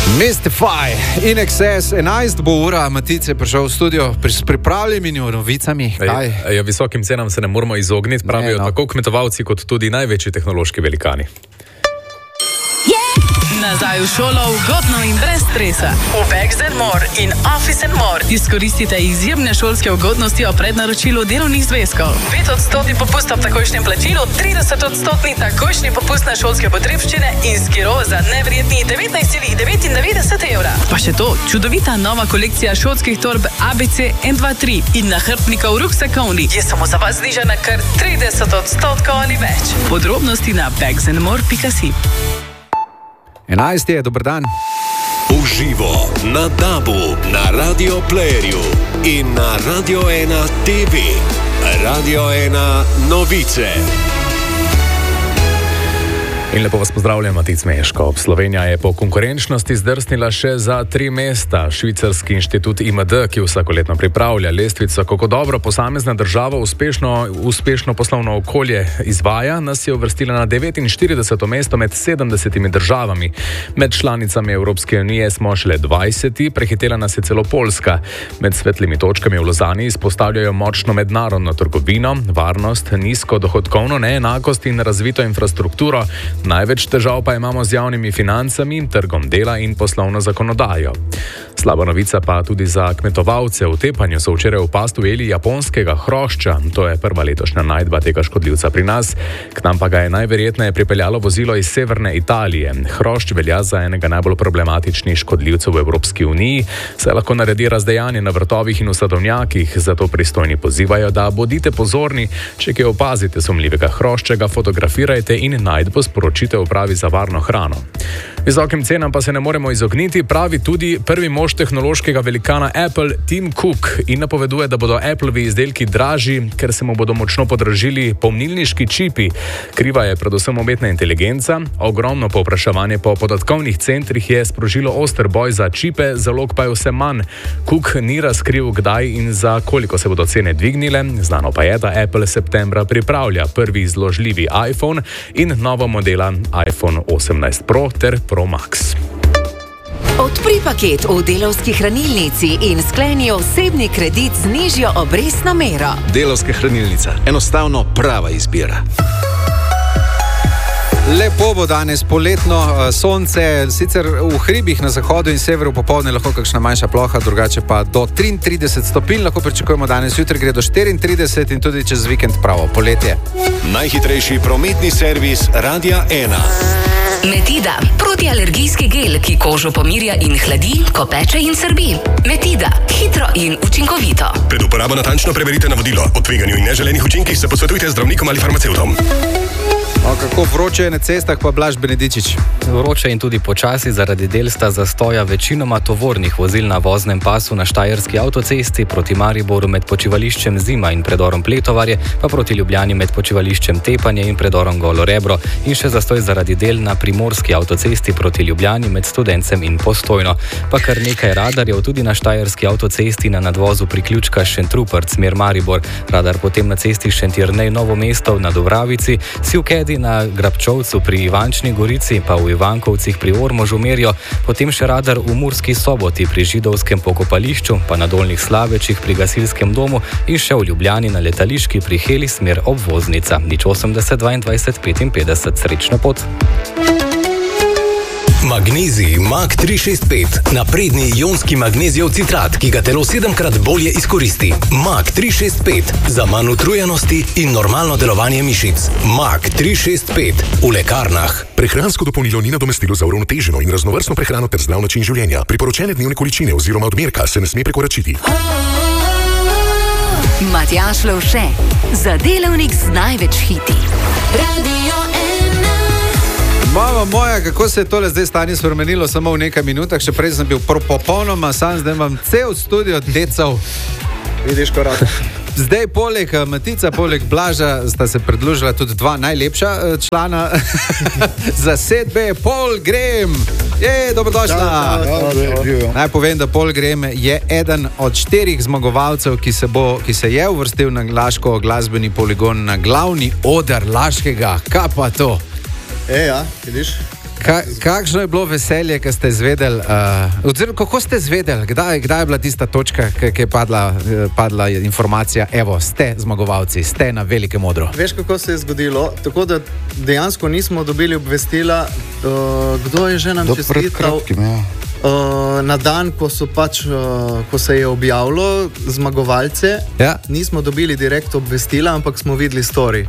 Mystify, In Excess, 11 bo ura, Matic je prišel v studio s pripravljenimi novicami. Visokim cenam se ne moramo izogniti, pravijo tako kmetovalci kot tudi največji tehnološki velikani. Nazaj v šolo, ugodno in brez stresa. V Bags & More in Office & More izkoristite izjemne šolske ugodnosti o prednaročilu delovnih zvezkov. 5% popust ob takojšnjem plačilu, 30% takojšnji popust na šolske potrebščine in skiro za neverjetni 19,99 evra. Pa še to, čudovita nova kolekcija šolskih torb ABC N23 in nahrbtnikov ruksakovni je samo za vas znižana kar 30% ali več. Podrobnosti na bagsandmore.si. 11 je, dober dan. Uživo na DAB-u, na Radio Playerju in na Radio 1 TV. Radio 1 novice. In lepo vas pozdravljam, Matic Meško. Slovenija je po konkurenčnosti zdrsnila še za 3 mesta. Švicarski inštitut IMD, ki vsakoletno pripravlja lestvico, kako dobro posamezna država uspešno poslovno okolje izvaja, nas je uvrstila na 49. mesto med 70 državami. Med članicami Evropske unije smo šele 20, prehitela nas je celo Poljska. Med svetlimi točkami v Lozani izpostavljajo močno mednarodno trgovino, varnost, nizko dohodkovno neenakost in razvito infrastrukturo. Največ težav pa imamo z javnimi financami, trgom dela in poslovno zakonodajo. Slaba novica pa tudi za kmetovalce. V tepanju so včeraj v past ujeli japonskega hrošča. To je prva letošnja najdba tega škodljivca pri nas. K nam pa ga je najverjetneje pripeljalo vozilo iz severne Italije. Hrošč velja za enega najbolj problematičnih škodljivcev v Evropski uniji, saj lahko naredi razdejanje na vrtovih in v sadovnjakih, zato pristojni pozivajo, da bodite pozorni, če kje opazite sumljivega hrošča, ga fotografirajte in najdbo sporočite upravi za varno hrano. Visokim cenam pa se ne moremo izogniti, pravi tudi prvi mož tehnološkega velikana Apple, Tim Cook, in napoveduje, da bodo Applevi izdelki dražji, ker se mu bodo močno podražili pomnilniški čipi. Kriva je predvsem umetna inteligenca, ogromno povpraševanje po podatkovnih centrih je sprožilo oster boj za čipe, zalog pa je vse manj. Cook ni razkril, kdaj in za koliko se bodo cene dvignile, znano pa je, da Apple septembra pripravlja prvi zložljivi iPhone in novo modela iPhone 18 Pro ter Pro Max. Odpri paket v Delavski hranilnici in skleni osebni kredit z nižjo obrestno mero. Delavska hranilnica. Enostavno prava izbira. Lepo bo danes, poletno sonce, sicer v hribih na zahodu in severu popoldne lahko kakšna manjša ploha, drugače pa do 33 stopinj lahko pričakujemo danes, jutri gre do 34 in tudi čez vikend pravo poletje. Najhitrejši prometni servis Radia 1. Metida, protialergijski gel, ki kožo pomirja in hladi, ko peče in srbi. Metida, hitro in učinkovito. Pred uporabo natančno preverite navodilo. O tveganju in neželenih učinkih se posvetujte z zdravnikom ali farmacevtom. Kako vroče je na cestah, pa Blaž Benedičič? Vroče in tudi počasi zaradi del sta zastoja večinoma tovornih vozil na voznem pasu na Štajerski avtocesti proti Mariboru med počivališčem Zima in predorom Pletovarje, pa proti Ljubljani med počivališčem Tepanje in predorom Golo Rebro in še zastoj zaradi del na Primorski avtocesti proti Ljubljani med Studencem in Postojno. Pa kar nekaj radarjev tudi na Štajerski avtocesti na nadvozu priključka Šentrupert smer Maribor, radar potem na cesti Šentjernej Novo mesto na Dobravici, Sivkedi na Grabčovcu pri Ivančni Gorici, pa v Ivankovcih pri Ormožu merijo, potem še radar v Murski Soboti pri Židovskem pokopališču, pa na Dolnjih Slavečih pri Gasilskem domu in še v Ljubljani na letališki pri Heli smer obvoznica. 080 22 55, srečno pot. Magnezij Mag 365. Napredni ionski magnezijev citrat, ki ga telo 7-krat bolje izkoristi. Mag 365. Za manj utrujenosti in normalno delovanje mišic. Mag 365. V lekarnah. Prehransko dopolnilo ni nadomestilo za uravnoteženo in raznovrstno prehrano ter zdrav način življenja. Priporočene dnevne količine oziroma odmerka se ne sme prekoračiti. Matjaž Lovše. Za delavnik z največ hiti. Radio 1. Mama moja, kako se je tole zdaj stanje spremenilo samo v nekaj minutah, še prej sem bil popolnoma sam, zdaj imam cel studio decev. Vidiš, ko rad. Zdaj poleg Matica, poleg Blaža sta se predložila tudi dva najlepša člana zasedbe, Paul Graham. Dobrodošla. Naj povem, da Paul Graham je eden od 4 zmagovalcev, ki se je uvrstil na Laško glasbeni poligon na glavni oder Laškega. Kaj pa to? Ja, vidiš? Kakšno je bilo veselje, ko ste izvedeli, oziroma kako ste izvedeli, kdaj je bila tista točka, ki je padla informacija, evo, ste zmagovalci, ste na velikem odru? Veš, kako se je zgodilo? Tako da dejansko nismo dobili obvestila, kdo je že nam čestital. Na dan, ko se je objavilo zmagovalce, nismo dobili direkt obvestila, ampak smo videli story.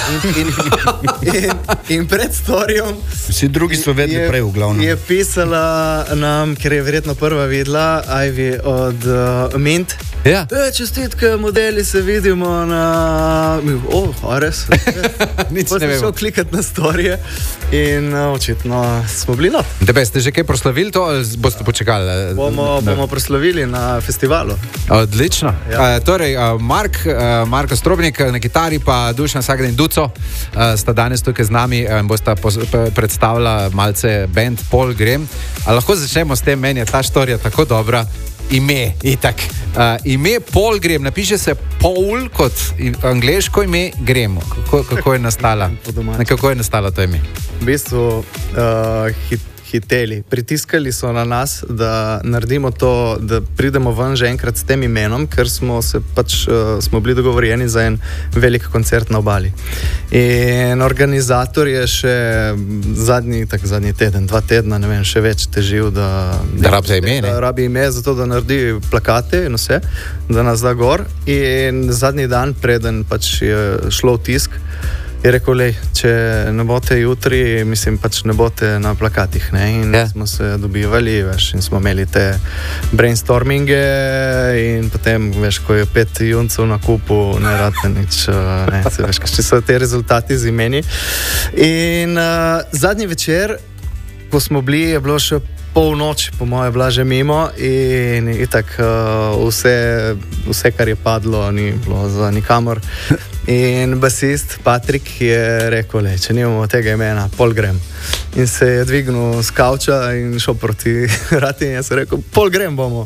In pred storyjem vsi drugi so vedeli prej v glavnem. Je pisala nam, ker je verjetno prva videla, Ivy od Mint. Čestitke, modeli se vidimo na... res? Nič ne vemo. Smo šel klikati na storyje in očitno smo bili not. Tebe, ste že kaj proslavili to ali boste počakali? Bomo proslavili na festivalu. Odlično. Torej, Marko Strobnik na kitari pa Dušan Sagden Duco sta danes tukaj z nami in bosta predstavila malce band Paul Graham. A lahko začnemo s tem, meni je ta štorija tako dobra. Ime, itak. Ime Paul Graham, napiše se Paul kot angleško ime Graham. Kako je nastala? Kako je nastalo to ime? V bistvu hiteli, pritiskali so na nas, da naredimo to, da pridemo ven že enkrat s tem imenom, ker smo bili dogovorjeni za en velik koncert na obali. In organizator je še zadnji teden, 2 tedna, ne vem, še več težil, da rabi ime, zato da naredi plakate in vse, da nas da gor. In zadnji dan, preden je šlo v tisk, je rekel, če ne boste jutri, mislim, ne boste na plakatih. Ne? In smo se dobivali, in smo imeli te brainstorminge in potem, ko je 5 juncev na kupu, ne rade nič, če so te rezultati z imeni. In zadnji večer, ko smo bili, je bilo še polnoč, po moje, bila že mimo in itak vse, kar je padlo, ni bilo za nikamor. In basist Patrik je rekel, če nimamo tega imena, Paul Graham. In se je dvignil z kavča in šel proti rati in je se rekel, Paul Graham bomo.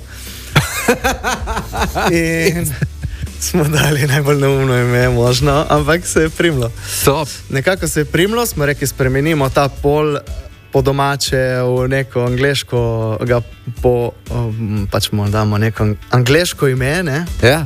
In smo dali najbolj neumno ime možno, ampak se je primlo. Nekako se je primlo, smo rekli, spremenimo ta Paul po domače v neko angleško, mu damo neko angleško ime, ne? Ja.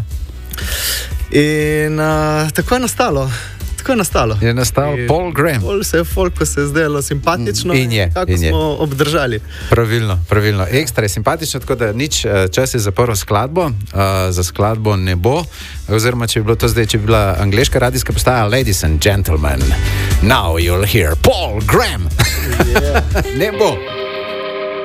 In tako je nastalo. Je nastal Paul Graham. Folku se je zdelo simpatično in kako smo obdržali. Pravilno. Ekstra je simpatično, tako da nič, čas je za prvo skladbo, za skladbo ne bo, oziroma če bi bilo to zdaj, če bi bila angleška radijska postaja, ladies and gentlemen, now you'll hear Paul Graham. Ne bo.